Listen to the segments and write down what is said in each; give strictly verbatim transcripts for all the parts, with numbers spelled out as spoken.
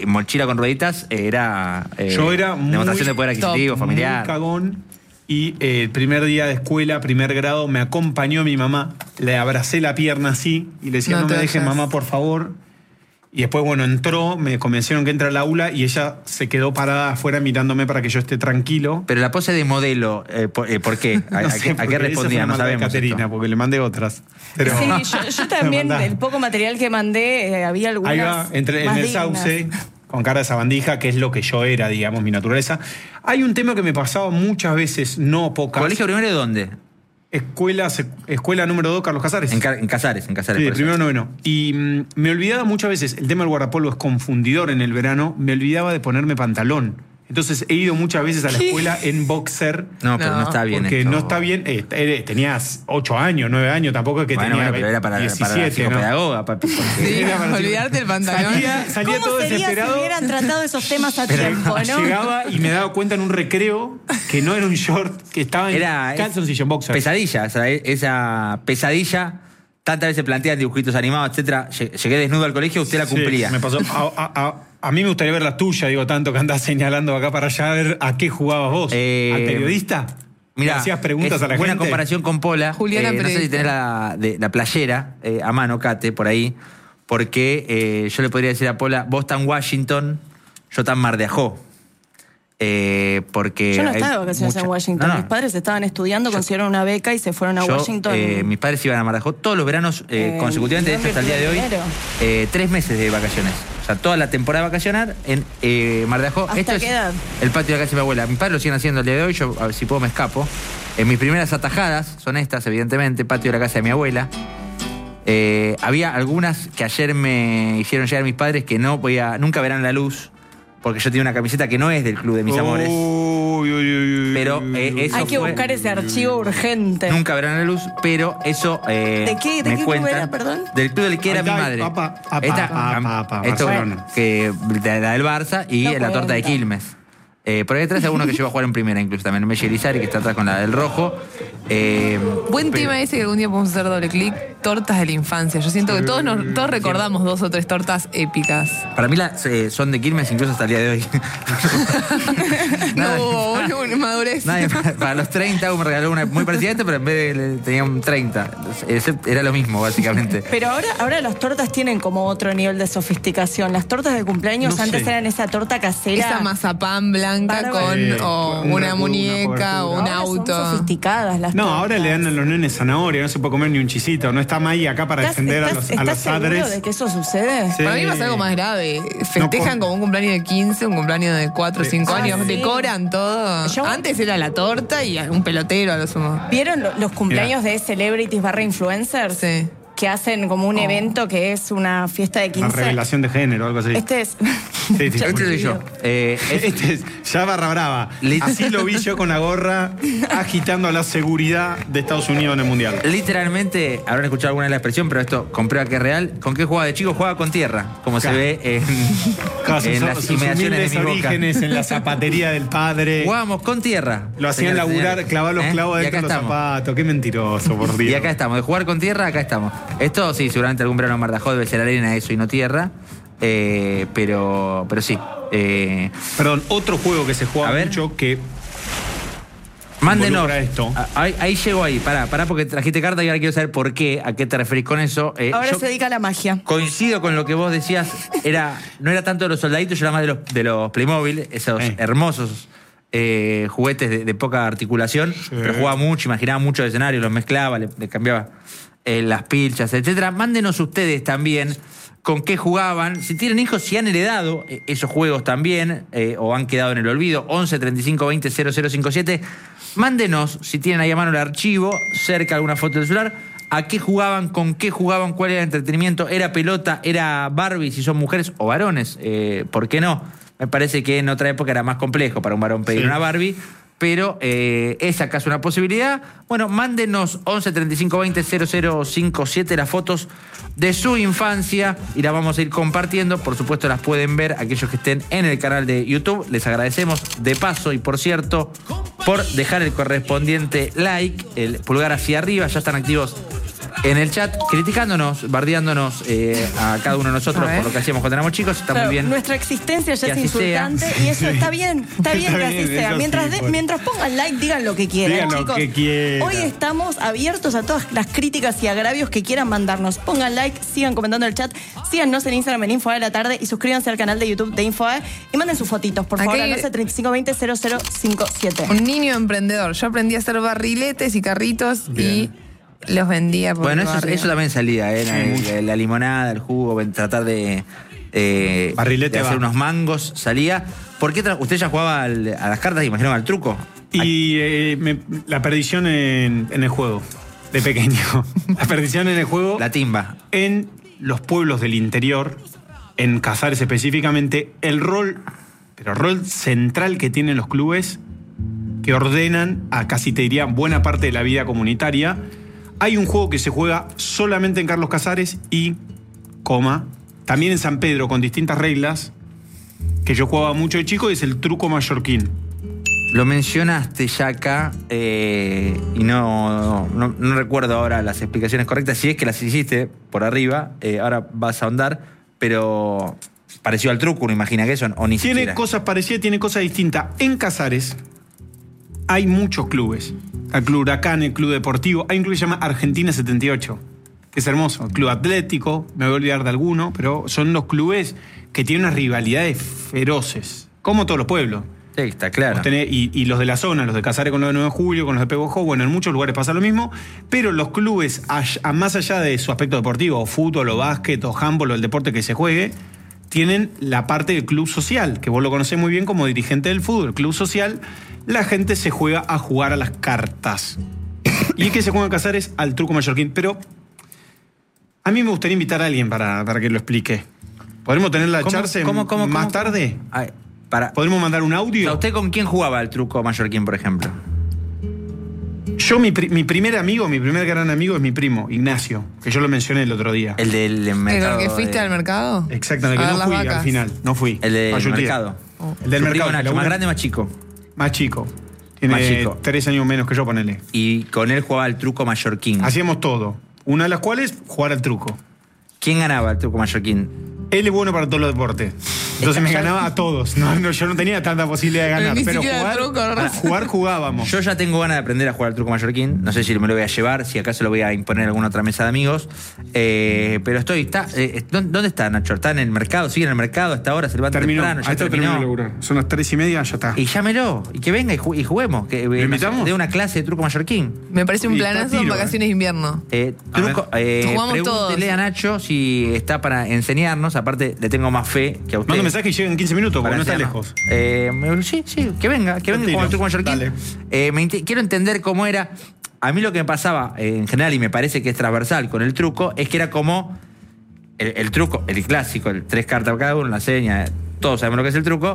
mochila con rueditas era, eh, Yo era muy demostración de poder adquisitivo, top, familiar. Muy cagón. Y eh, el primer día de escuela, primer grado, me acompañó mi mamá. Le abracé la pierna así y le decía, no, No me te dejes, vayas. mamá, por favor. Y después, bueno, entró, me convencieron que entra al aula y ella se quedó parada afuera mirándome para que yo esté tranquilo. Pero la pose de modelo, eh, por, eh, ¿por qué? ¿A, No a sé, qué, a porque qué esa respondía? fue No una maldad de sabemos. Caterina, esto. porque le mandé otras. Pero, Sí, yo, yo también, mandá. del poco material que mandé, eh, había algunas Ahí va, entre, en más el dignas. sauce, con cara de sabandija, que es lo que yo era, digamos, mi naturaleza. Hay un tema que me pasaba muchas veces, no pocas. ¿Colegio primero de dónde? Escuela, sec- escuela número dos, Carlos Casares. En, Ca- en Casares, en Casares. Sí, por eso. primero noveno. Y mm, me olvidaba muchas veces, el tema del guardapolvo es confundidor en el verano, me olvidaba de ponerme pantalón. Entonces he ido muchas veces a la escuela en boxer. No, pero no, No, está bien Porque esto. no está bien. eh, eh, tenías ocho años, nueve años, tampoco es que Bueno, tenía bueno, pero era para, para la diecisiete, ¿no? psicopedagoga, papi. porque- Sí, Era para- olvidarte el pantalón. Salía, salía ¿Cómo todo sería si desesperado. hubieran tratado esos temas a tiempo, no? Llegaba y me daba cuenta en un recreo que no era un short, que estaba en Era calzoncillo, en boxer. Pesadilla, o sea, esa pesadilla, tantas veces plantean dibujitos animados, etcétera. Lle- Llegué desnudo al colegio, usted la Sí, cumplía. me pasó. A, a- a- a mí me gustaría ver la tuya, digo, tanto que andás señalando acá para allá a ver a qué jugabas vos. Eh, ¿Al periodista? Mira, ¿Le hacías preguntas es a la buena gente? comparación con Pola. Juliana Eh, no sé si periodista. tenés la, de, la playera eh, a mano, Cate, por ahí, porque eh, yo le podría decir a Pola, vos tan Washington, yo tan Mar de Ajó. Eh, porque Yo no hay estaba de vacaciones mucha- en Washington. No, no. Mis padres estaban estudiando, consiguieron una beca y se fueron a Yo, Washington. eh, mis padres iban a Mar de Ajó todos los veranos eh, Eh, consecutivamente, de hecho, hasta el día de hoy, enero. eh, tres meses de vacaciones. O sea, toda la temporada vacacional en eh, Mar de Ajó. ¿Hasta Esto qué es edad? el patio de la casa de mi abuela. Mis padres lo siguen haciendo el día de hoy, yo a ver si puedo me escapo. En mis primeras atajadas son estas, evidentemente, patio de la casa de mi abuela. Eh, había algunas que ayer me hicieron llegar mis padres que no voy a, nunca verán la luz, porque yo tengo una camiseta que no es del Club de Mis Amores. Uy, uy, uy, uy, Pero, uy, eh, uy. eso Hay que fue- buscar ese archivo urgente. Nunca verán la luz, pero eso eh, ¿De qué- de me qué club cuentan. era, perdón? Del club del que era Ahí mi está, madre. apa, apa, Esta, apa, am- apa, esto Barcelona. que la, la del Barça y No la torta de cuenta. Quilmes. Eh, por ahí atrás hay uno que llegó a jugar en primera, incluso también, Messi Elizari, que está atrás con la del rojo. Eh, Buen pero- tema ese que algún día podemos hacer doble clic. Tortas de la infancia. Yo siento que todos, nos, todos recordamos dos o tres tortas épicas. Para mí las, eh, son de Quilmes incluso hasta el día de hoy. Nada. No, una, una madurez. Nadie, para los treinta me regaló una muy parecida a esta, pero en vez de tenía un treinta. Ese era lo mismo, básicamente. Pero ahora, ahora las tortas tienen como otro nivel de sofisticación. Las tortas de cumpleaños No antes sé. eran esa torta casera. Esa mazapán blanca Bárbaro. con Sí, o una una cu- muñeca una o un Ahora auto. Son sofisticadas las No, tortas. ahora le dan a los nenes zanahoria, no se puede comer ni un chisito. No está May acá para ¿Estás, defender a estás- los, a estás los seguro padres. de que eso sucede? Sí. Para mí pasa algo más grave. Festejan No, como un cumpleaños de quince, un cumpleaños de cuatro o Sí. cinco Ah, años. sí. Decoran todo. Yo- Antes era la torta y un pelotero a lo sumo. ¿Vieron lo- los cumpleaños de celebrities barra influencers? Sí. Que hacen como un evento que es una fiesta de La quince. revelación de género, algo así. Este es. Sí, sí, Ya Este te soy yo. digo. Eh, es- Este es ya barra brava. Lit- Así lo vi yo con la gorra agitando a la seguridad de Estados Unidos en el Mundial. Literalmente, habrán escuchado alguna de la expresión, pero esto comprueba que es real. ¿Con qué jugaba de chico? Jugaba con tierra, como Claro. se ve en, Claro, sus- en las sus inmediaciones humildes de mi boca. orígenes en la zapatería del padre. Jugábamos con tierra. Lo hacían señoras y laburar, señores. clavar los ¿Eh? clavos Y dentro acá de los estamos. zapatos. Qué mentiroso, por Dios. Y acá estamos. De jugar con tierra, acá estamos. Esto sí, seguramente algún verano en Mar de Ajó debe ser arena, eso y no tierra. Eh, pero, pero sí. Eh, Perdón, otro juego que se A juega ver. mucho que mándenos. Involucra esto. Ah, Ahí, ahí llego ahí. Pará, pará, porque trajiste carta y ahora quiero saber por qué, a qué te referís con eso. Eh, Ahora yo se dedica a la magia. coincido con lo que vos decías. Era, no era tanto de los soldaditos, yo era más de los, de los Playmobil, esos Eh. hermosos eh, juguetes de, de poca articulación. Pero jugaba mucho, imaginaba mucho de escenario, los mezclaba, le, le cambiaba eh, las pilchas, etcétera. Mándenos ustedes también con qué jugaban. Si tienen hijos, si han heredado eh, esos juegos también, eh, o han quedado en el olvido. once, treinta y cinco, veinte, cero cero cincuenta y siete. Mándenos, si tienen ahí a mano el archivo, cerca alguna foto del celular, a qué jugaban, con qué jugaban, cuál era el entretenimiento. ¿Era pelota? ¿Era Barbie? Si son mujeres o varones, eh, ¿por qué no? Me parece que en otra época era más complejo para un varón pedir Sí. una Barbie. Pero eh, ¿es acaso una posibilidad? Bueno, mándenos once, treinta y cinco, veinte, cero cero cincuenta y siete las fotos de su infancia y las vamos a ir compartiendo. Por supuesto, las pueden ver aquellos que estén en el canal de YouTube. Les agradecemos de paso y, por cierto, por dejar el correspondiente like, el pulgar hacia arriba. Ya están activos en el chat criticándonos, bardeándonos eh, a cada uno de nosotros por lo que hacíamos cuando éramos chicos. Está Claro, muy bien. nuestra existencia ya Que es así sea. insultante y eso está bien, está bien Está que así bien, sea. eso Mientras, sí, de- bueno. mientras pongan like, digan lo que quieran, Digan lo chicos. que quieran. Hoy estamos abiertos a todas las críticas y agravios que quieran mandarnos. Pongan like, sigan comentando en el chat, síganos en Instagram en Infoa de la tarde y suscríbanse al canal de YouTube de Infoa y manden sus fotitos, por favor, Aquí- al doce treinta y cinco veinte cero cero cinco siete. Un niño emprendedor. Yo aprendí a hacer barriletes y carritos y los vendía por Bueno, el eso, barrio. eso también salía, ¿eh? La, Sí, mucho. la- la limonada, el jugo, ven- tratar de, eh, Barrilete de hacer va. unos mangos, salía. ¿Por qué tra- usted ya jugaba al- a las cartas, imagino, al truco? Y eh, me- la perdición en, en el juego, de pequeño. La perdición en el juego. La timba. En los pueblos del interior, en Casares específicamente, el rol, pero rol central que tienen los clubes, que ordenan a casi te diría buena parte de la vida comunitaria. Hay un juego que se juega solamente en Carlos Casares y, coma, también en San Pedro con distintas reglas, que yo jugaba mucho de chico, y es el truco mallorquín. Lo mencionaste ya acá eh, y no, no, no recuerdo ahora las explicaciones correctas. Si es que las hiciste por arriba, eh, ahora vas a ahondar, pero pareció al truco, uno imagina que eso, o ni Tiene siquiera. cosas parecidas, tiene cosas distintas. En Casares hay muchos clubes. El Club Huracán, el Club Deportivo. Hay un club que se llama Argentina setenta y ocho, que es hermoso. El Club Atlético, me voy a olvidar de alguno, pero son los clubes que tienen unas rivalidades feroces, como todos los pueblos. Sí, está claro. Vos tenés- y, y los de la zona, los de Casares con los de nueve de julio, con los de Peguajó, bueno, en muchos lugares pasa lo mismo, pero los clubes, all- a- más allá de su aspecto deportivo, o fútbol, o básquet, o handball, o el deporte que se juegue, tienen la parte del club social, que vos lo conocés muy bien como dirigente del fútbol. El club social, la gente se juega a jugar a las cartas. Y que se juega en Casares al truco mallorquín. Pero a mí me gustaría invitar a alguien para, para que lo explique. ¿Podremos tener la ¿Cómo, charla cómo, cómo, más cómo? tarde? Ay, para, ¿Podremos mandar un o audio? sea, ¿usted con quién jugaba al truco mallorquín, por ejemplo? Yo, mi, pri- mi primer amigo, mi primer gran amigo es mi primo, Ignacio, que yo lo mencioné el otro día. El del mercado. ¿El que fuiste de- al mercado? Exactamente, A que ver no las fui vacas. al final, no fui. El del Ayutía. mercado. El del Su mercado. primo que Nacho, labura- ¿más grande o más chico? Más chico. Tiene Más chico. tres años menos que yo, ponele. Y con él jugaba al truco mallorquín. Hacíamos todo. Una de las cuales, jugar al truco. ¿Quién ganaba el truco mallorquín? Él es bueno para todos los deportes. Entonces me ganaba a todos. No, no, yo no tenía tanta posibilidad de ganar. Ni Pero siquiera jugar, truco, ¿no? para jugar jugábamos. Yo ya tengo ganas de aprender a jugar al truco mallorquín. No sé si me lo voy a llevar, si acaso lo voy a imponer en alguna otra mesa de amigos. Eh, pero estoy. Está, eh, ¿Dónde dónde está Nacho? ¿Está en el mercado? ¿Sigue en el mercado? ¿Hasta ahora? ¿Se levanta Terminó. temprano? ¿Ya Ahí está, terminó de terminó? laburar. Son las tres y media, ya está. Y llámelo. Y que venga y, ju- y juguemos. Que, ¿Lo invitamos? De una clase de truco mallorquín. Me parece un Y está planazo en tiro, vacaciones de invierno. Eh, A truco, eh, Jugamos pregúntele todos. a Nacho si está para enseñarnos. Aparte, le tengo más fe que a usted. Manda mensaje y llega en quince minutos, Para porque no está enseñarnos. lejos. Eh, me- sí, sí, que venga, que venga Tiro. con el truco mallorquín. Dale. Eh, me int- quiero entender cómo era. A mí lo que me pasaba eh, en general, y me parece que es transversal con el truco, es que era como el, el truco, el clásico, el tres cartas cada uno, la seña, todos sabemos lo que es el truco,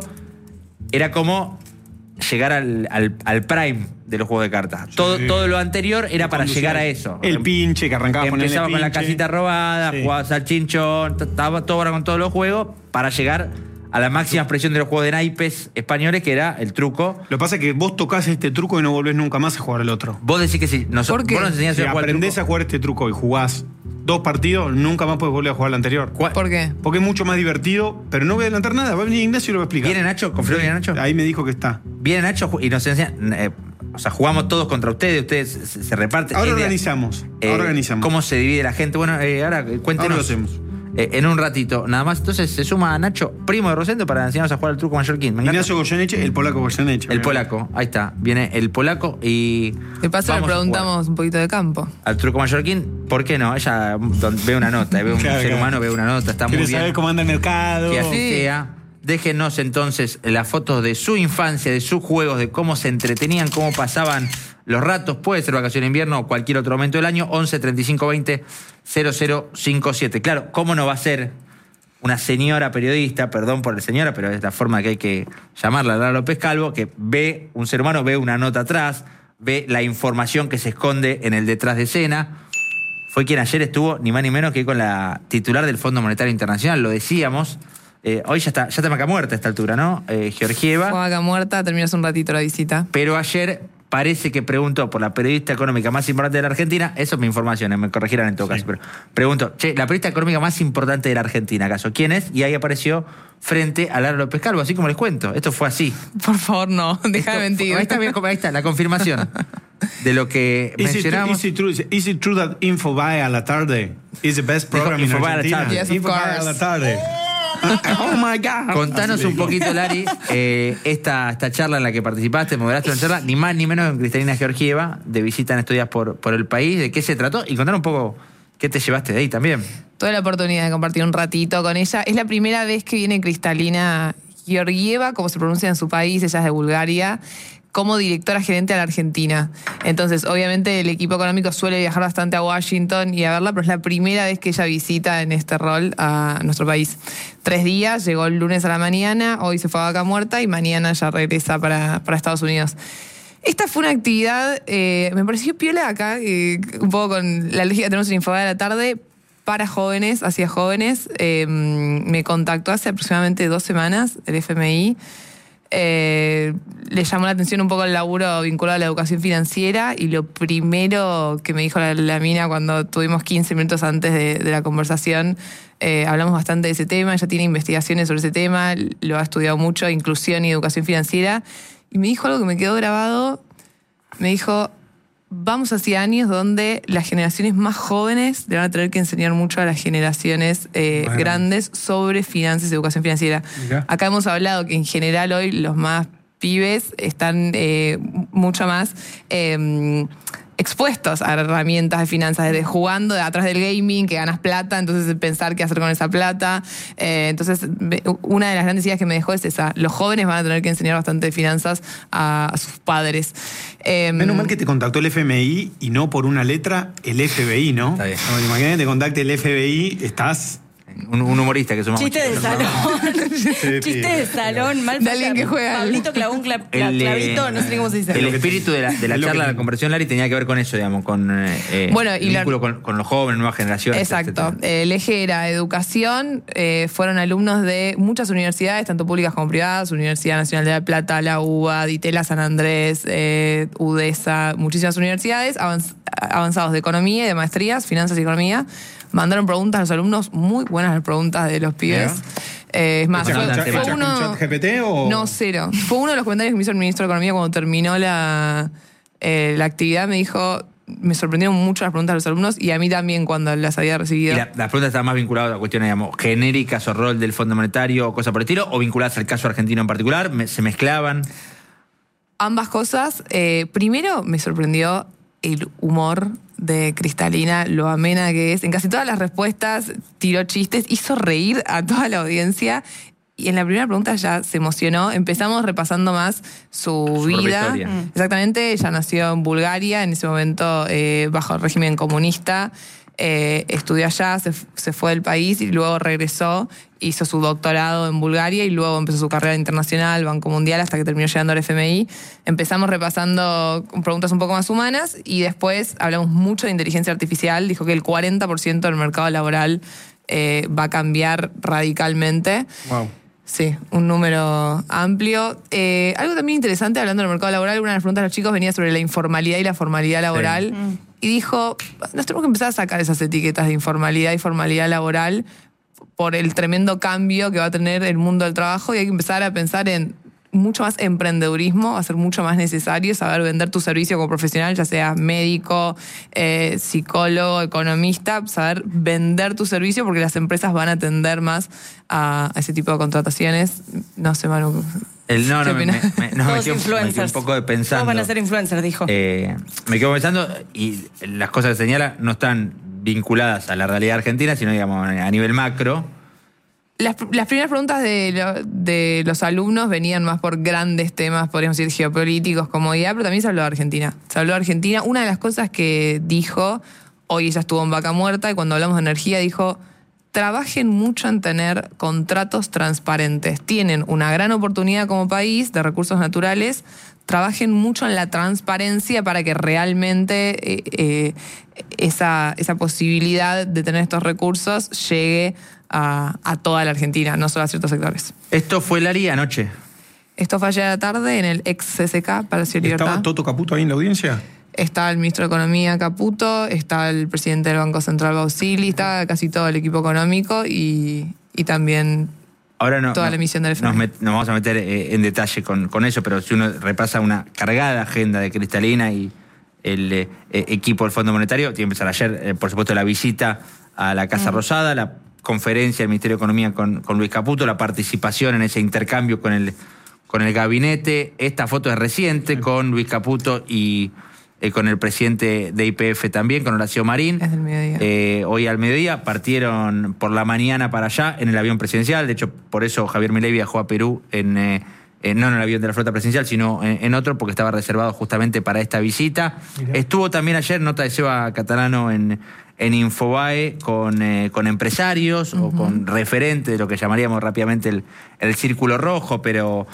era como llegar al, al- al prime de los juegos de cartas. Todo, todo lo anterior era para Conducir llegar a eso. El pinche, que arrancaba con el Empezaba con la pinche. casita robada, Sí. jugabas al chinchón, t- estaba todo ahora con todos los juegos para llegar a la máxima expresión de los juegos de naipes españoles, que era el truco. Lo que pasa es que vos tocás este truco y no volvés nunca más a jugar el otro. Vos decís que si nosotros ¿Por qué? vos nos enseñás Si a jugar al aprendés truco. a jugar este truco y jugás dos partidos, nunca más podés volver a jugar el anterior. ¿Cuál- ¿Por qué? Porque es mucho más divertido, pero no voy a adelantar nada. Va a venir Ignacio y lo va a explicar. ¿Viene Nacho? ¿Confío en Nacho? Ahí me dijo que está. Viene Nacho y nos enseña. eh, o sea, jugamos todos contra ustedes, ustedes se, se reparten. Ahora Es de- organizamos. eh, Ahora organizamos. ¿Cómo se divide la gente? Bueno, eh, ahora eh, cuéntenos. Ahora lo hacemos. Eh, en un ratito, nada más. Entonces se suma Nacho, primo de Rosendo, para enseñarnos a jugar al truco mallorquín. Me encanta. Ignacio Goyeneche, el polaco Goyeneche. El polaco, ahí está. Viene el polaco y. De paso le vamos a jugar preguntamos un poquito de campo. al truco mallorquín, ¿por qué no? Ella don- ve una nota, ve un Claro, ser claro. humano, ve una nota, está muy ¿Quieres bien. saber cómo anda el mercado? Que así Sí. sea. Déjenos entonces las fotos de su infancia, de sus juegos, de cómo se entretenían, cómo pasaban los ratos. Puede ser vacación de invierno o cualquier otro momento del año. once treinta y cinco veinte cero cero cincuenta y siete. Claro, ¿cómo no va a ser una señora periodista, perdón por el señora, pero es la forma que hay que llamarla, Lara López Calvo, que ve un ser humano, ve una nota atrás, ve la información que se esconde en el detrás de escena? Fue quien ayer estuvo, ni más ni menos que con la titular del Fondo Monetario Internacional, lo decíamos. Eh, hoy ya está, ya está Maca muerta a esta altura, ¿no? Eh, Georgieva. Fue vaca muerta, terminó hace un ratito la visita. Pero ayer parece que preguntó por la periodista económica más importante de la Argentina. Eso es mi información, eh, me corregirán en todo caso. Pero preguntó, che, la periodista económica más importante de la Argentina, ¿acaso quién es? Y ahí apareció frente a Lara López Calvo, así como les cuento. Esto fue así. Por favor, no, deja de mentir. Ahí está, bien, ahí está, la confirmación de lo que Is it, mencionamos. is, it true, is it true that Infobae a la tarde is the best program in Infobae a la Argentina? tarde. Yes, of Infobae a course. la tarde. Oh my God. Contanos un poquito, Lari, eh, esta, esta charla en la que participaste, moderaste una charla, ni más ni menos con Cristalina Georgieva, de visita en estos días por, por el país, de qué se trató, y contar un poco qué te llevaste de ahí también. Tuve la oportunidad de compartir un ratito con ella. Es la primera vez que viene Cristalina Georgieva, como se pronuncia en su país, ella es de Bulgaria, como directora gerente a la Argentina. Entonces, obviamente, el equipo económico suele viajar bastante a Washington y a verla, pero es la primera vez que ella visita en este rol a nuestro país. Tres días, llegó el lunes a la mañana, hoy se fue a Vaca Muerta y mañana ya regresa para, para Estados Unidos. Esta fue una actividad, eh, me pareció piola acá, eh, un poco con la lógica que tenemos en Infobae de la tarde, para jóvenes, hacia jóvenes. Eh, me contactó hace aproximadamente dos semanas el F M I. Eh, le llamó la atención un poco el laburo vinculado a la educación financiera y lo primero que me dijo la, la mina cuando tuvimos quince minutos antes de, de la conversación, eh, hablamos bastante de ese tema, ella tiene investigaciones sobre ese tema, lo ha estudiado mucho, inclusión y educación financiera, y me dijo algo que me quedó grabado, me dijo, vamos hacia años donde las generaciones más jóvenes le van a tener que enseñar mucho a las generaciones eh, Bueno. grandes sobre finanzas y educación financiera. Mirá. Acá hemos hablado que en general hoy los más pibes están eh, mucho más eh, expuestos a herramientas de finanzas, desde jugando de atrás del gaming, que ganas plata, entonces pensar qué hacer con esa plata. Eh, entonces, una de las grandes ideas que me dejó es esa. Los jóvenes van a tener que enseñar bastante de finanzas a, a sus padres. Eh, Menos mal que te contactó el F M I y no por una letra el F B I, ¿no? Está bien. No, imagínate que te contacte el F B I, estás... Un, un humorista que somos. Chiste de salón. Sí, Chiste de salón. Mal De alguien que juega. Pablito clavó un cla- El, clavito, eh, no sé ni cómo se dice. El espíritu de la, de la Es lo charla, que- de la conversación, Lari, tenía que ver con eso, digamos, con eh, Bueno, el y la- vínculo con, con los jóvenes, nuevas generaciones. Exacto. etcétera. El eje era educación. Eh, fueron alumnos de muchas universidades, tanto públicas como privadas, Universidad Nacional de La Plata, la U B A, Ditela, San Andrés, eh, UDESA, muchísimas universidades, avanz- avanzados de economía y de maestrías, finanzas y economía. Mandaron preguntas a los alumnos, muy buenas las preguntas de los pibes. Eh, es más, Hecha fue, con- fue hecha con uno... ChatGPT o...? No, cero. Fue uno de los comentarios que me hizo el ministro de Economía cuando terminó la, eh, la actividad. Me dijo, me sorprendieron mucho las preguntas de los alumnos y a mí también cuando las había Y recibido. la- las preguntas estaban más vinculadas a cuestiones, digamos, genéricas o rol del Fondo Monetario o cosas por el estilo, o vinculadas al caso argentino en particular, me- se mezclaban. Ambas cosas. Eh, primero me sorprendió el humor de Cristalina, lo amena que es. En casi todas las respuestas tiró chistes, hizo reír a toda la audiencia. Y en la primera pregunta ya se emocionó. Empezamos repasando más su, Su propia vida. historia. Mm. Exactamente, ella nació en Bulgaria, en ese momento eh, bajo el régimen comunista. Eh, estudió allá, se, se fue del país y luego regresó, hizo su doctorado en Bulgaria y luego empezó su carrera internacional, Banco Mundial, hasta que terminó llegando al F M I. Empezamos repasando preguntas un poco más humanas y después hablamos mucho de inteligencia artificial. Dijo que el cuarenta por ciento del mercado laboral eh, va a cambiar radicalmente. Wow. Sí, un número amplio. Eh, algo también interesante, hablando del mercado laboral, una de las preguntas de los chicos venía sobre la informalidad y la formalidad laboral. Sí. Y dijo, nos tenemos que empezar a sacar esas etiquetas de informalidad y formalidad laboral por el tremendo cambio que va a tener el mundo del trabajo y hay que empezar a pensar en mucho más emprendedurismo, va a ser mucho más necesario saber vender tu servicio como profesional, ya sea médico, eh, psicólogo, economista, saber vender tu servicio porque las empresas van a tender más a, a ese tipo de contrataciones. No sé, Manu. El, no, ¿Qué no, me, me, opinas? me- no, me Todos quedo, me quedo influencers. un poco de pensando. Todos van a ser influencers, dijo. Eh, me quedo pensando, y las cosas que señala no están vinculadas a la realidad argentina, sino, digamos, a nivel macro. Las, las primeras preguntas de, lo- de los alumnos venían más por grandes temas, podríamos decir geopolíticos, comodidad, pero también se habló de Argentina. Se habló de Argentina. Una de las cosas que dijo, hoy ella estuvo en Vaca Muerta, y cuando hablamos de energía dijo, trabajen mucho en tener contratos transparentes. Tienen una gran oportunidad como país de recursos naturales, trabajen mucho en la transparencia para que realmente eh, eh, esa, esa posibilidad de tener estos recursos llegue a, a toda la Argentina, no solo a ciertos sectores. Esto fue, Lari, anoche. Esto fue ayer a la tarde en el ex C C K, Palacio de Libertad. ¿Estaba Toto Caputo ahí en la audiencia? Está el ministro de Economía, Caputo, está el presidente del Banco Central, Bausili, está casi todo el equipo económico y, y también Ahora no, toda no, la emisión del F M I. Nos, met, nos vamos a meter eh, en detalle con, con eso, pero si uno repasa una cargada agenda de Cristalina y el eh, equipo del Fondo Monetario, tiene que empezar ayer, eh, por supuesto, la visita a la Casa mm. Rosada, la conferencia del Ministerio de Economía con, con Luis Caputo, la participación en ese intercambio con el, con el gabinete. Esta foto es reciente, sí, con Luis Caputo y eh, con el presidente de I P F también, con Horacio Marín. Es del mediodía. Eh, hoy al mediodía partieron por la mañana para allá en el avión presidencial. De hecho, por eso Javier Milei viajó a Perú, en, eh, en, no en el avión de la flota presidencial, sino en, en otro, porque estaba reservado justamente para esta visita. Mirá. Estuvo también ayer, nota de Seba Catalano en, en Infobae, con, eh, con empresarios uh-huh. o con referentes de lo que llamaríamos rápidamente el, el círculo rojo, pero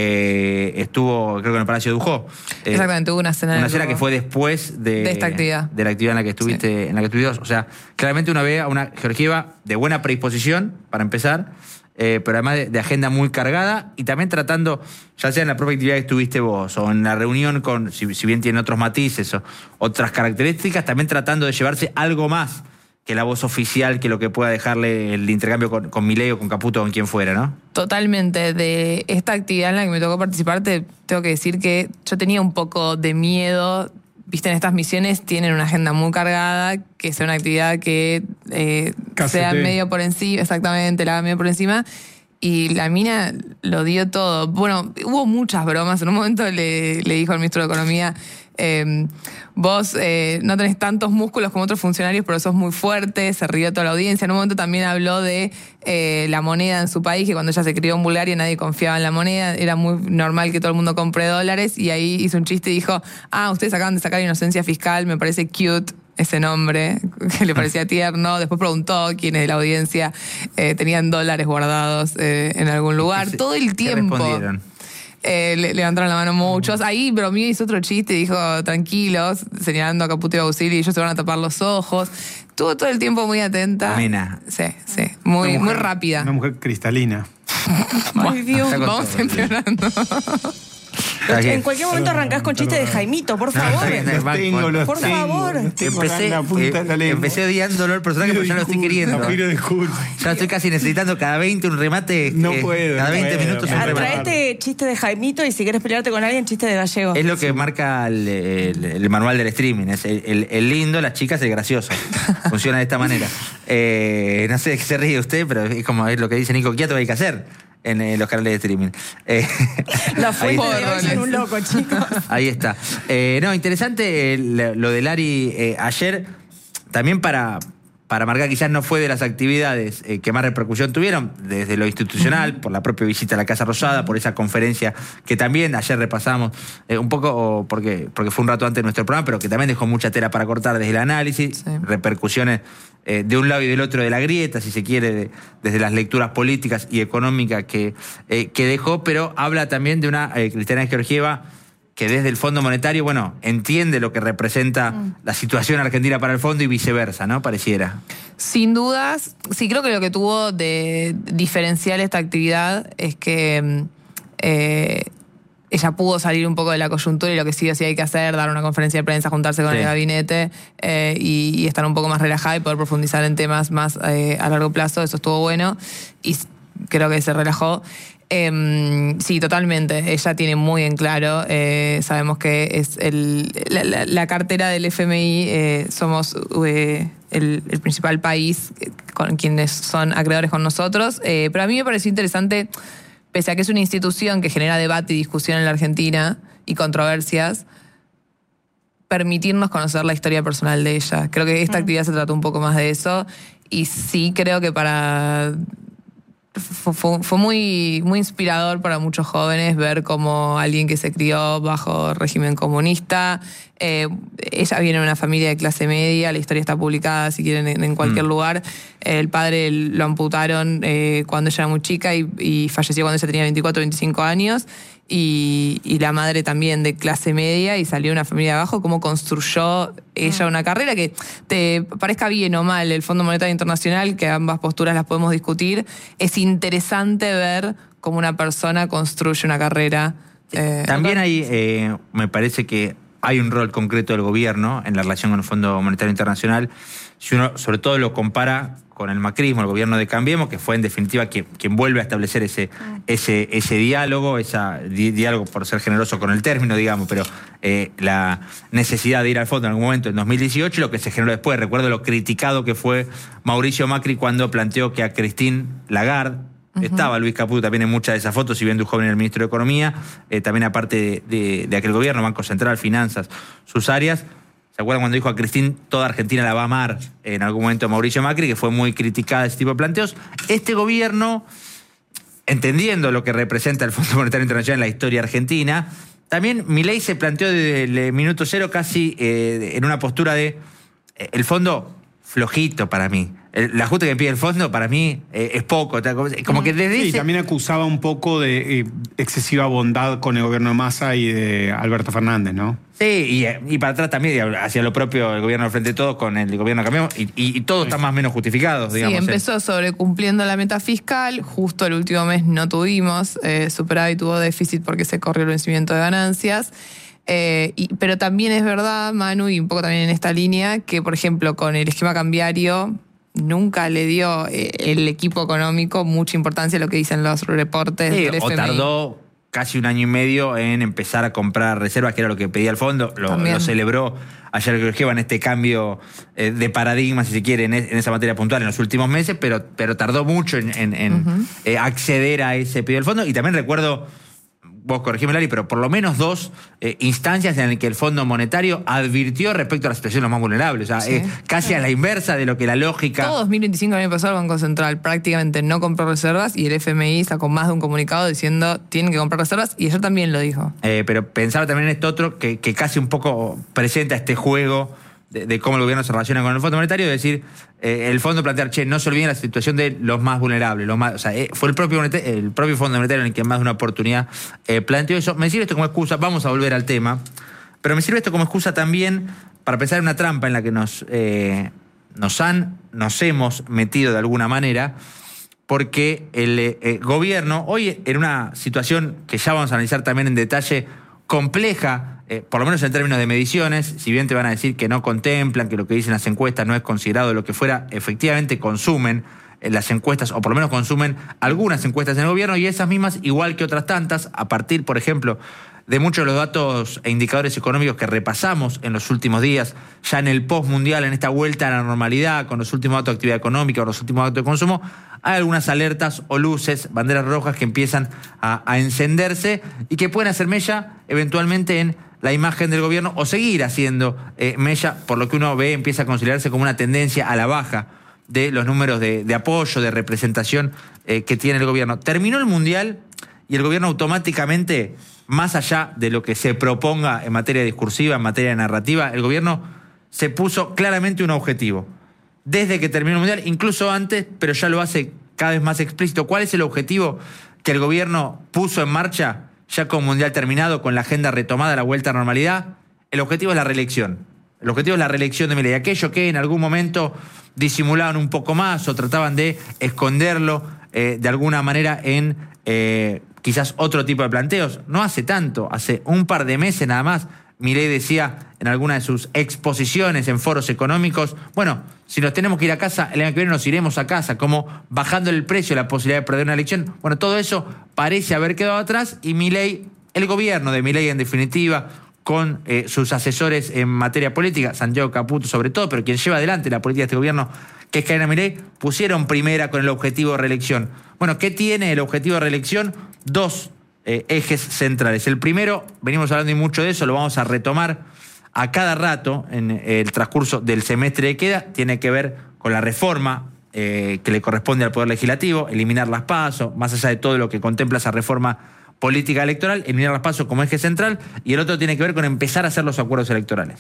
eh, estuvo, creo que en el Palacio de Dujó. Eh, Exactamente, hubo una cena. Una cena que fue después de, de esta actividad. De la actividad en la que estuviste, sí. en la que estuviste. O sea, claramente uno ve a una Georgieva de buena predisposición, para empezar, eh, pero además de, de agenda muy cargada y también tratando, ya sea en la propia actividad que estuviste vos o en la reunión con, si, si bien tiene otros matices o otras características, también tratando de llevarse algo más que la voz oficial, que lo que pueda dejarle el intercambio con, con Milei o con Caputo o con quien fuera, ¿no? Totalmente. De esta actividad en la que me tocó participar, te tengo que decir que yo tenía un poco de miedo. Viste, en estas misiones tienen una agenda muy cargada, que sea una actividad que eh, sea medio por encima, exactamente, la haga medio por encima. Y la mina lo dio todo. Bueno, hubo muchas bromas. En un momento le, le dijo al ministro de Economía, eh, vos eh, no tenés tantos músculos como otros funcionarios, pero sos muy fuerte. Se rió toda la audiencia. En un momento también habló de eh, la moneda en su país, que cuando ella se crió en Bulgaria nadie confiaba en la moneda. Era muy normal que todo el mundo compre dólares. Y ahí hizo un chiste y dijo, ah, ustedes acaban de sacar inocencia fiscal, me parece cute ese nombre, que le parecía tierno. Después preguntó quiénes de la audiencia eh, tenían dólares guardados eh, en algún lugar. Todo el tiempo eh, le, levantaron la mano muchos. Ahí bromeó, hizo otro chiste y dijo, tranquilos, señalando a Caputo y Bausili, ellos se van a tapar los ojos. Estuvo todo el tiempo muy atenta. Amena. Sí, sí, muy, mujer, muy rápida. Una mujer cristalina. Ay, Dios, vamos empeorando. En cualquier momento arrancás con chistes de Jaimito, por favor. Los tengo, los por tengo, favor. Los tengo empecé, la punta eh, de la lengua. empecé odiándolo el personaje, pero ya lo estoy queriendo. Pido disculpas. Ya estoy casi necesitando cada veinte un remate. No eh, puedo. Cada no veinte puedo, minutos un no remate. Traete chiste de Jaimito y si quieres pelearte con alguien, chiste de Gallego. Es lo que sí. marca el, el, el manual del streaming. Es el, el, el lindo, las chicas, el gracioso. Funciona de esta manera. Eh, no sé de qué se ríe usted, pero es como es lo que dice Nico Quiato, hay que hacer en eh, los canales de streaming. Eh, la fuente de hoy son un loco, chicos. Ahí está. Eh, no, interesante eh, lo de Lari eh, ayer, también para, para marcar, quizás no fue de las actividades eh, que más repercusión tuvieron, desde lo institucional, por la propia visita a la Casa Rosada, por esa conferencia que también ayer repasamos, eh, un poco porque, porque fue un rato antes de nuestro programa, pero que también dejó mucha tela para cortar desde el análisis, sí. repercusiones eh, de un lado y del otro de la grieta, si se quiere, de, desde las lecturas políticas y económicas que, eh, que dejó, pero habla también de una eh, Cristalina Georgieva que desde el Fondo Monetario, bueno, entiende lo que representa mm. la situación argentina para el fondo y viceversa, ¿no? Pareciera. Sin dudas, sí, creo que lo que tuvo de diferencial esta actividad es que eh, ella pudo salir un poco de la coyuntura y lo que sí o sí hay que hacer, dar una conferencia de prensa, juntarse con sí. el gabinete eh, y, y estar un poco más relajada y poder profundizar en temas más eh, a largo plazo. Eso estuvo bueno y creo que se relajó. Eh, sí, totalmente. Ella tiene muy en claro. Eh, sabemos que es el, la, la, la cartera del F M I. Eh, somos eh, el, el principal país con quienes son acreedores con nosotros. Eh, pero a mí me pareció interesante, pese a que es una institución que genera debate y discusión en la Argentina y controversias, permitirnos conocer la historia personal de ella. Creo que esta mm. actividad se trató un poco más de eso. Y sí creo que para... Fue, fue, fue muy, muy inspirador para muchos jóvenes ver cómo alguien que se crió bajo régimen comunista, eh, ella viene de una familia de clase media, la historia está publicada si quieren en, en cualquier mm. lugar, El padre lo amputaron eh, cuando ella era muy chica y, y falleció cuando ella tenía veinticuatro, veinticinco años. Y, y la madre también de clase media y salió de una familia de abajo, cómo construyó ella una carrera que te parezca bien o mal el Fondo Monetario Internacional, que ambas posturas las podemos discutir. Es interesante ver cómo una persona construye una carrera. Eh, También hay, eh, me parece que hay un rol concreto del gobierno en la relación con el Fondo Monetario Internacional. Si uno sobre todo lo compara con el macrismo, el gobierno de Cambiemos, que fue en definitiva quien, quien vuelve a establecer ese, ese, ese diálogo, esa di, diálogo por ser generoso con el término, digamos, pero eh, la necesidad de ir al fondo en algún momento en dos mil dieciocho, lo que se generó después. Recuerdo lo criticado que fue Mauricio Macri cuando planteó que a Christine Lagarde, uh-huh. estaba Luis Caputo también en muchas de esas fotos, si bien de un joven en el Ministro de Economía, eh, también aparte de, de, de aquel gobierno, Banco Central, Finanzas, sus áreas. ¿Se acuerdan cuando dijo a Cristín, toda Argentina la va a amar? En algún momento Mauricio Macri, que fue muy criticada ese tipo de planteos. Este gobierno, entendiendo lo que representa el Fondo Monetario Internacional en la historia argentina, también Milei se planteó desde el minuto cero casi eh, en una postura de eh, el fondo flojito para mí. El, el ajuste que pide el fondo para mí eh, es poco. Como que desde sí, ese... también acusaba un poco de eh, excesiva bondad con el gobierno de Massa y de Alberto Fernández, ¿no? Sí, y, y para atrás también, hacia lo propio el gobierno del Frente de Todos con el gobierno de Cambiemos, y, y, y todo está más o menos justificado, digamos. Sí, empezó sobrecumpliendo la meta fiscal, justo el último mes no tuvimos, eh, superávit tuvo déficit porque se corrió el vencimiento de ganancias. Eh, y, pero también es verdad, Manu, y un poco también en esta línea, que por ejemplo con el esquema cambiario nunca le dio eh, el equipo económico mucha importancia a lo que dicen los reportes sí, del F M I. O tardó casi un año y medio en empezar a comprar reservas, que era lo que pedía el fondo. Lo, lo celebró ayer Georgieva en este cambio eh, de paradigma, si se quiere, en, en esa materia puntual en los últimos meses, pero, pero tardó mucho en, en, en uh-huh. eh, acceder a ese pedido del fondo. Y también recuerdo, vos corregime, Lali, pero por lo menos dos eh, instancias en las que el Fondo Monetario advirtió respecto a la situación de los más vulnerables. O sea, sí. eh, casi a la inversa de lo que la lógica... Todo dos mil veinticinco, el año pasado, el Banco Central prácticamente no compró reservas y el F M I sacó más de un comunicado diciendo tienen que comprar reservas, y ayer también lo dijo. Eh, pero pensaba también en esto otro que, que casi un poco presenta este juego de, de cómo el gobierno se relaciona con el Fondo Monetario, es decir, eh, el fondo plantear, che, no se olviden la situación de los más vulnerables, los más, o sea, eh, fue el propio, el propio Fondo Monetario en el que más de una oportunidad eh, planteó eso. Me sirve esto como excusa, vamos a volver al tema, pero me sirve esto como excusa también para pensar en una trampa en la que nos, eh, nos han, nos hemos metido de alguna manera, porque el eh, gobierno, hoy en una situación que ya vamos a analizar también en detalle, compleja, Eh, por lo menos en términos de mediciones, si bien te van a decir que no contemplan, que lo que dicen las encuestas no es considerado lo que fuera, efectivamente consumen eh, las encuestas, o por lo menos consumen algunas encuestas en el gobierno, y esas mismas, igual que otras tantas, a partir, por ejemplo, de muchos de los datos e indicadores económicos que repasamos en los últimos días, ya en el post-mundial, en esta vuelta a la normalidad, con los últimos datos de actividad económica o los últimos datos de consumo, hay algunas alertas o luces, banderas rojas que empiezan a, a encenderse y que pueden hacer mella eventualmente en la imagen del gobierno o seguir haciendo eh, mella, por lo que uno ve, empieza a considerarse como una tendencia a la baja de los números de, de apoyo, de representación eh, que tiene el gobierno. Terminó el Mundial y el gobierno automáticamente, más allá de lo que se proponga en materia discursiva, en materia narrativa, el gobierno se puso claramente un objetivo. Desde que terminó el Mundial, incluso antes, pero ya lo hace cada vez más explícito. ¿Cuál es el objetivo que el gobierno puso en marcha ya con Mundial terminado, con la agenda retomada, la vuelta a normalidad? El objetivo es la reelección. El objetivo es la reelección de Milei. Aquello que en algún momento disimulaban un poco más o trataban de esconderlo eh, de alguna manera en eh, quizás otro tipo de planteos. No hace tanto, hace un par de meses nada más, Milei decía en alguna de sus exposiciones en foros económicos, bueno, si nos tenemos que ir a casa, el año que viene nos iremos a casa, como bajando el precio, la posibilidad de perder una elección. Bueno, todo eso parece haber quedado atrás y Milei, el gobierno de Milei en definitiva, con eh, sus asesores en materia política, Santiago Caputo sobre todo, pero quien lleva adelante la política de este gobierno, que es Karina Milei, pusieron primera con el objetivo de reelección. Bueno, ¿qué tiene el objetivo de reelección? Dos eh, ejes centrales. El primero, venimos hablando y mucho de eso, lo vamos a retomar a cada rato en el transcurso del semestre que queda, tiene que ver con la reforma eh, que le corresponde al Poder Legislativo, eliminar las PASO, más allá de todo lo que contempla esa reforma política electoral, eliminar las PASO como eje central, y el otro tiene que ver con empezar a hacer los acuerdos electorales.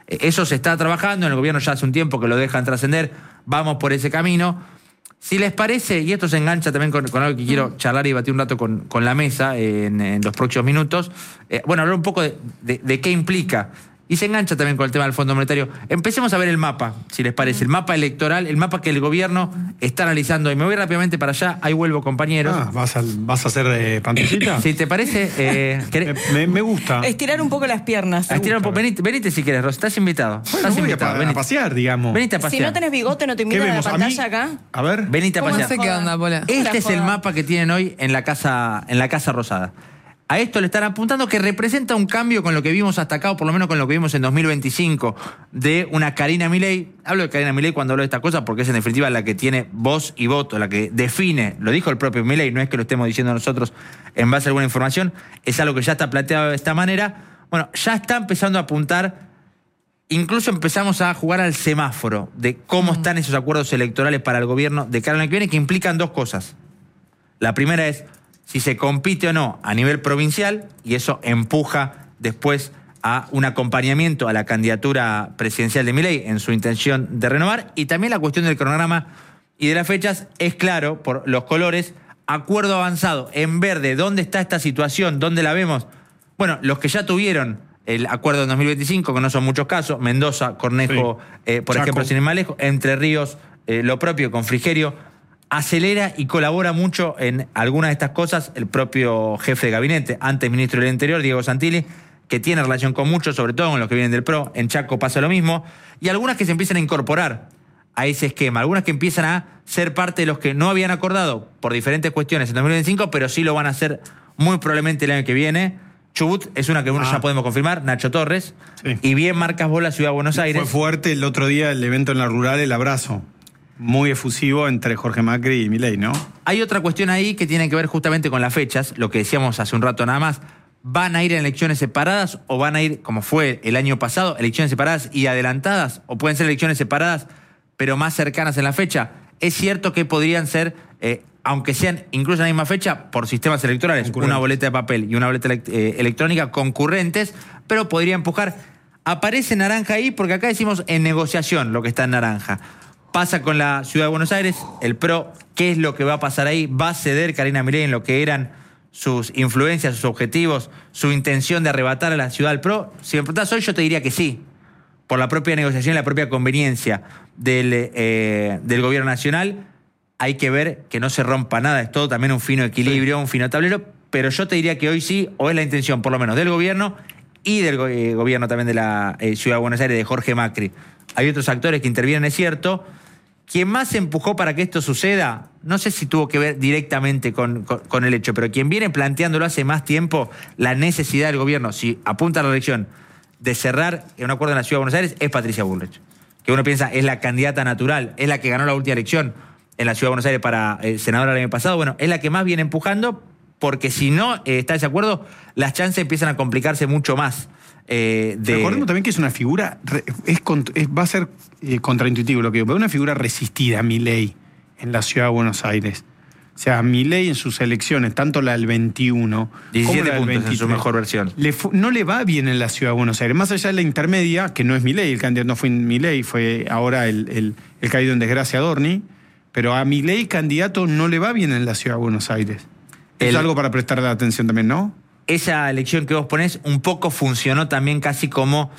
Eh, Eso se está trabajando, en el gobierno ya hace un tiempo que lo dejan trascender, vamos por ese camino. Si les parece, y esto se engancha también con, con algo que quiero charlar y debatir un rato con, con la mesa en, en los próximos minutos, eh, bueno, hablar un poco de, de, de qué implica. Y se engancha también con el tema del Fondo Monetario. Empecemos a ver el mapa, si les parece, el mapa electoral, el mapa que el gobierno está analizando. Y me voy rápidamente para allá, ahí vuelvo, compañeros. Ah, ¿vas a, vas a hacer eh, pantallita? Si te parece, eh, me, me, me gusta. Estirar un poco las piernas. Estirar un poco. Venite, venite si quieres, Ros, estás invitado. Bueno, Estás voy invitado. a, pa- venite. a pasear, digamos. Venite a pasear. Si no tenés bigote, no te ¿Qué invitan a la vemos? pantalla mí? acá. A ver. Venite a ¿Cómo pasear. sé qué onda, Pola? Este La es el joda. mapa que tienen hoy en la Casa, en la Casa Rosada. A esto le están apuntando que representa un cambio con lo que vimos hasta acá, o por lo menos con lo que vimos en dos mil veinticinco, de una Karina Milei. Hablo de Karina Milei cuando hablo de esta cosa porque es en definitiva la que tiene voz y voto, la que define, lo dijo el propio Milei, no es que lo estemos diciendo nosotros en base a alguna información, es algo que ya está planteado de esta manera. Bueno, ya está empezando a apuntar, incluso empezamos a jugar al semáforo de cómo están esos acuerdos electorales para el gobierno de cara al año que viene, que implican dos cosas. La primera es si se compite o no a nivel provincial, y eso empuja después a un acompañamiento a la candidatura presidencial de Milei en su intención de renovar, y también la cuestión del cronograma y de las fechas es claro por los colores, acuerdo avanzado en verde, ¿dónde está esta situación? ¿Dónde la vemos? Bueno, los que ya tuvieron el acuerdo en dos mil veinticinco, que no son muchos casos, Mendoza, Cornejo, sí. eh, por Chaco. ejemplo, sin ir más lejos, Entre Ríos, eh, lo propio con Frigerio, acelera y colabora mucho en algunas de estas cosas el propio jefe de gabinete, antes ministro del Interior, Diego Santilli, que tiene relación con muchos, sobre todo con los que vienen del P R O. En Chaco pasa lo mismo. Y algunas que se empiezan a incorporar a ese esquema, algunas que empiezan a ser parte de los que no habían acordado por diferentes cuestiones en dos mil veinticinco, pero sí lo van a hacer muy probablemente el año que viene. Chubut es una que uno ah. ya podemos confirmar, Nacho Torres. Sí. Y bien marcas vos la Ciudad de Buenos Aires. Fue fuerte el otro día el evento en la rural, el abrazo. Muy efusivo entre Jorge Macri y Milei, ¿no? Hay otra cuestión ahí que tiene que ver justamente con las fechas, lo que decíamos hace un rato nada más. ¿Van a ir en elecciones separadas o van a ir, como fue el año pasado, elecciones separadas y adelantadas? ¿O pueden ser elecciones separadas pero más cercanas en la fecha? Es cierto que podrían ser, eh, aunque sean incluso en la misma fecha, por sistemas electorales, una boleta de papel y una boleta elect- eh, electrónica concurrentes, pero podría empujar. Aparece naranja ahí porque acá decimos en negociación lo que está en naranja. Pasa con la Ciudad de Buenos Aires, el P R O, ¿qué es lo que va a pasar ahí? ¿Va a ceder Karina Milei en lo que eran sus influencias, sus objetivos, su intención de arrebatar a la ciudad del P R O? Si me preguntás hoy, yo te diría que sí, por la propia negociación y la propia conveniencia del, eh, del gobierno nacional. Hay que ver que no se rompa nada, es todo también un fino equilibrio, sí. un fino tablero, pero yo te diría que hoy sí, o es la intención por lo menos del gobierno y del go- eh, gobierno también de la eh, Ciudad de Buenos Aires, de Jorge Macri. Hay otros actores que intervienen, es cierto. Quien más empujó para que esto suceda, no sé si tuvo que ver directamente con, con, con el hecho, pero quien viene planteándolo hace más tiempo, la necesidad del gobierno, si apunta a la elección, de cerrar un acuerdo en la Ciudad de Buenos Aires, es Patricia Bullrich. Que uno piensa, es la candidata natural, es la que ganó la última elección en la Ciudad de Buenos Aires para eh, senadora el año pasado. Bueno, es la que más viene empujando, porque si no eh, está ese acuerdo, las chances empiezan a complicarse mucho más. Eh, de... Recordemos también que es una figura, es, es va a ser eh, contraintuitivo lo que digo, pero es una figura resistida, Milei, en la Ciudad de Buenos Aires. O sea, Milei en sus elecciones, tanto la del veintiuno diecisiete como la del puntos veintitrés, en su mejor versión. Le fu- no le va bien en la Ciudad de Buenos Aires. Más allá de la intermedia, que no es Milei, el candidato no fue Milei, fue ahora el, el, el caído en desgracia Adorni, pero a Milei, candidato, no le va bien en la Ciudad de Buenos Aires. El... Es algo para prestarle atención también, ¿no? Esa elección que vos ponés un poco funcionó también casi como,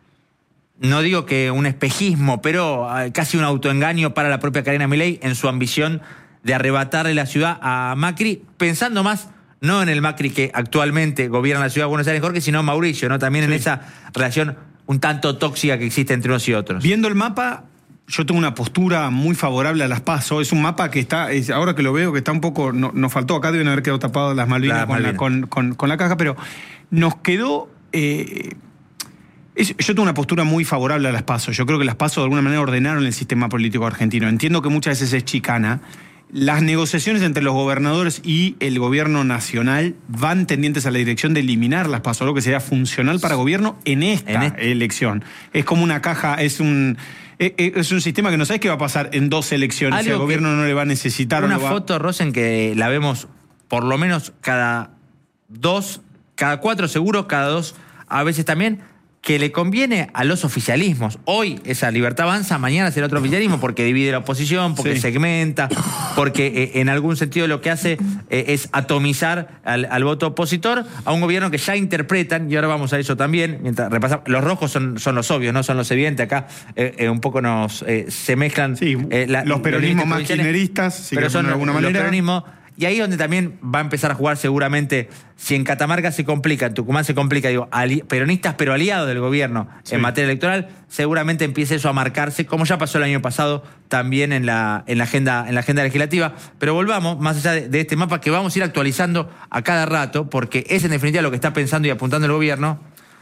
no digo que un espejismo, pero casi un autoengaño para la propia Karina Milei en su ambición de arrebatarle la ciudad a Macri, pensando más no en el Macri que actualmente gobierna la Ciudad de Buenos Aires, Jorge, sino Mauricio, ¿no? También sí. en esa relación un tanto tóxica que existe entre unos y otros. Viendo el mapa, yo tengo una postura muy favorable a las PASO. Es un mapa que está, es, ahora que lo veo, que está un poco, no, nos faltó, acá deben haber quedado tapadas las Malvinas, la, con, Malvinas. La, con, con, con la caja, pero nos quedó... Eh, es, yo tengo una postura muy favorable a las PASO. Yo creo que las PASO de alguna manera ordenaron el sistema político argentino. Entiendo que muchas veces es chicana. Las negociaciones entre los gobernadores y el gobierno nacional van tendientes a la dirección de eliminar las PASO, algo que sería funcional para gobierno en esta ¿En este? elección. Es como una caja, es un... Es un sistema que no sabes qué va a pasar en dos elecciones. Si el gobierno no le va a necesitar. Una o va... foto, Rosen, que la vemos por lo menos cada dos, cada cuatro seguros, cada dos, a veces también, que le conviene a los oficialismos. Hoy esa Libertad Avanza, mañana será otro oficialismo porque divide la oposición, porque sí. segmenta, porque eh, en algún sentido lo que hace eh, es atomizar al, al voto opositor a un gobierno que ya interpretan, y ahora vamos a eso también, mientras repasamos, los rojos son, son los obvios, no son los evidentes, acá eh, eh, un poco nos eh, se mezclan sí, eh, la, los peronismos más kirchneristas, si pero son de alguna los manera. peronismos. Y ahí donde también va a empezar a jugar seguramente, si en Catamarca se complica, en Tucumán se complica, digo, ali, peronistas pero aliados del gobierno sí. en materia electoral, seguramente empiece eso a marcarse, como ya pasó el año pasado también en la, en la, agenda, en la agenda legislativa. Pero volvamos, más allá de, de este mapa que vamos a ir actualizando a cada rato, porque es en definitiva lo que está pensando y apuntando el gobierno.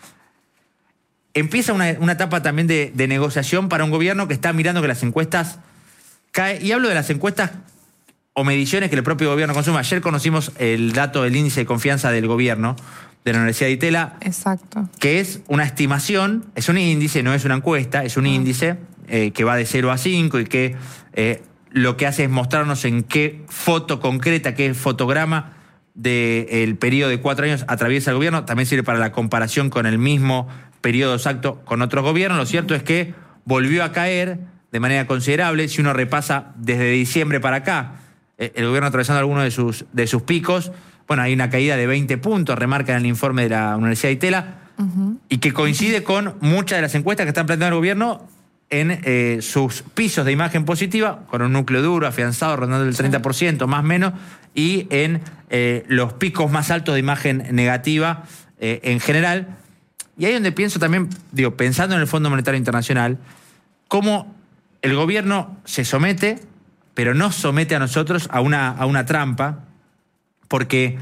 Empieza una, una etapa también de, de negociación para un gobierno que está mirando que las encuestas caen, y hablo de las encuestas o mediciones que el propio gobierno consume. Ayer conocimos el dato del índice de confianza del gobierno de la Universidad de Itela. Exacto. Que es una estimación, es un índice, no es una encuesta, es un ah. índice eh, que va de cero a cinco y que eh, lo que hace es mostrarnos en qué foto concreta, qué fotograma del periodo de cuatro años atraviesa el gobierno. También sirve para la comparación con el mismo periodo exacto con otros gobiernos. Lo cierto es que volvió a caer de manera considerable. Si uno repasa desde diciembre para acá, el gobierno atravesando algunos de sus, de sus picos, bueno, hay una caída de veinte puntos, remarca en el informe de la Universidad de Itela, uh-huh. y que coincide con muchas de las encuestas que están planteando el gobierno en eh, sus pisos de imagen positiva, con un núcleo duro, afianzado, rondando el treinta por ciento, más o menos, y en eh, los picos más altos de imagen negativa eh, en general. Y ahí es donde pienso también, digo, pensando en el Fondo Monetario Internacional, cómo el gobierno se somete, pero nos somete a nosotros a una, a una trampa, porque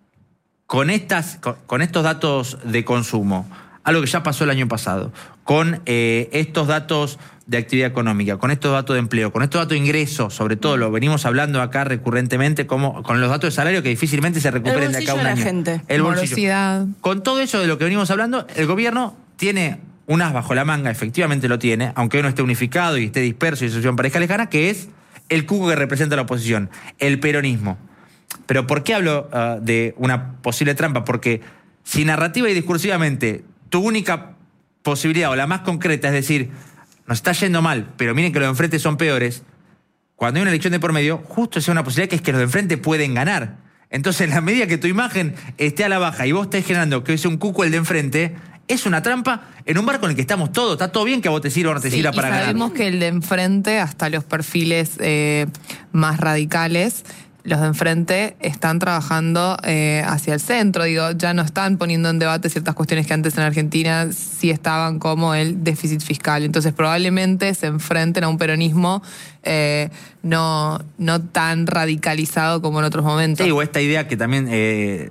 con, estas, con, con estos datos de consumo, algo que ya pasó el año pasado, con eh, estos datos de actividad económica, con estos datos de empleo, con estos datos de ingresos, sobre todo lo venimos hablando acá recurrentemente, como con los datos de salario que difícilmente se recuperen de acá a un de la año. Gente. El bolsillo. Con todo eso de lo que venimos hablando, el gobierno tiene un as bajo la manga, efectivamente lo tiene, aunque no esté unificado y esté disperso y asociación pareja lejana, que es el cuco que representa la oposición, el peronismo. Pero ¿por qué hablo uh, de una posible trampa? Porque si narrativa y discursivamente tu única posibilidad o la más concreta es decir, nos está yendo mal, pero miren que los de enfrente son peores, cuando hay una elección de por medio, justo es una posibilidad que es que los de enfrente pueden ganar. Entonces, en la medida que tu imagen esté a la baja y vos estés generando que es un cuco el de enfrente, es una trampa en un barco en el que estamos todos. Está todo bien que a vos te sirva o no te sí, sirva para ganar. Sabemos que el de enfrente, hasta los perfiles eh, más radicales, los de enfrente están trabajando eh, hacia el centro. Digo, ya no están poniendo en debate ciertas cuestiones que antes en Argentina sí estaban, como el déficit fiscal. Entonces probablemente se enfrenten a un peronismo eh, no, no tan radicalizado como en otros momentos. Sí, o esta idea que también eh,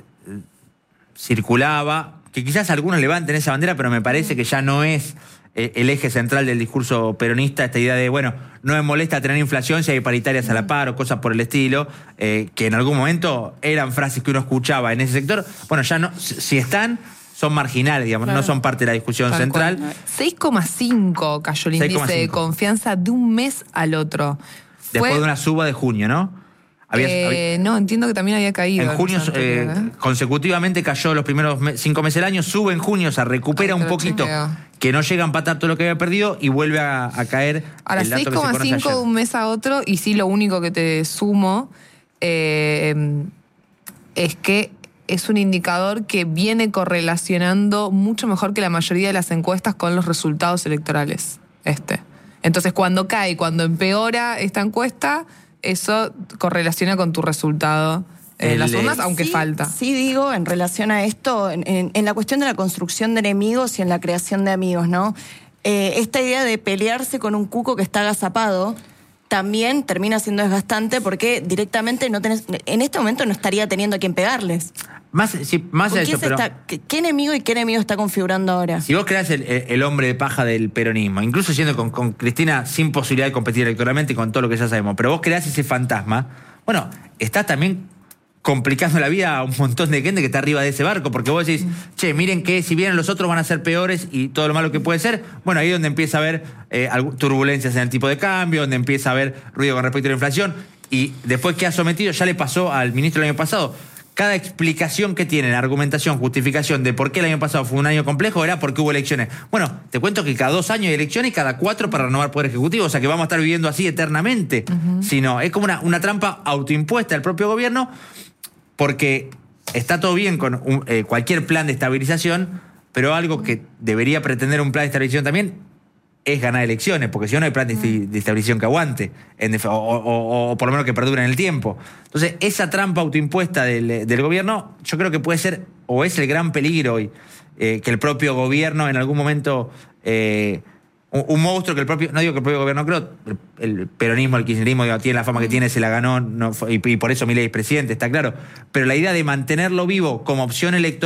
circulaba, que quizás algunos levanten esa bandera, pero me parece que ya no es eh, el eje central del discurso peronista, esta idea de, bueno, no me molesta tener inflación si hay paritarias a la par o cosas por el estilo, eh, que en algún momento eran frases que uno escuchaba en ese sector. Bueno, ya no, si están, son marginales, digamos, claro. no son parte de la discusión Tal central. seis coma cinco cayó el índice de confianza de un mes al otro. Después Fue... de una suba de junio, ¿no? Había, eh, había, no, entiendo que también había caído. En junio eh, ¿eh? consecutivamente cayó los primeros me, cinco meses del año, sube en junio, se recupera Ay, un poquito, chequeo. que no llega a empatar todo lo que había perdido y vuelve a, a caer. Ahora, el dato seis coma cinco de un mes a otro, y sí, lo único que te sumo eh, es que es un indicador que viene correlacionando mucho mejor que la mayoría de las encuestas con los resultados electorales. Este. Entonces, cuando cae, cuando empeora esta encuesta, eso correlaciona con tu resultado en El, las urnas, aunque sí, falta. Sí, digo, en relación a esto, en, en, en la cuestión de la construcción de enemigos y en la creación de amigos, ¿no? Eh, esta idea de pelearse con un cuco que está agazapado también termina siendo desgastante porque directamente no tenés, en este momento no estaría teniendo a quien pegarles. Más, sí, más de eso, pero... Está, ¿qué, ¿Qué enemigo y qué enemigo está configurando ahora? Si vos creás el, el hombre de paja del peronismo, incluso siendo con, con Cristina sin posibilidad de competir electoralmente y con todo lo que ya sabemos, pero vos creás ese fantasma, bueno, estás también complicando la vida a un montón de gente que está arriba de ese barco, porque vos decís, che, miren que si vienen los otros van a ser peores y todo lo malo que puede ser, bueno, ahí es donde empieza a haber eh, turbulencias en el tipo de cambio, donde empieza a haber ruido con respecto a la inflación, y después que ha sometido, ya le pasó al ministro el año pasado, cada explicación que tienen, argumentación, justificación de por qué el año pasado fue un año complejo era porque hubo elecciones. Bueno, te cuento que cada dos años hay elecciones y cada cuatro para renovar Poder Ejecutivo, o sea que vamos a estar viviendo así eternamente. Uh-huh. Sino, es como una, una trampa autoimpuesta del propio gobierno, porque está todo bien con un, eh, cualquier plan de estabilización, pero algo que debería pretender un plan de estabilización también es ganar elecciones, porque si no, no hay plan de, de estabilización que aguante, en, o, o, o por lo menos que perdure en el tiempo. Entonces, esa trampa autoimpuesta del, del gobierno, yo creo que puede ser, o es el gran peligro hoy, eh, que el propio gobierno en algún momento, eh, un, un monstruo que el propio, no digo que el propio gobierno, creo, el, el peronismo, el kirchnerismo, digo, tiene la fama que tiene, se la ganó, no, y, y por eso Milei es presidente, está claro, pero la idea de mantenerlo vivo como opción electoral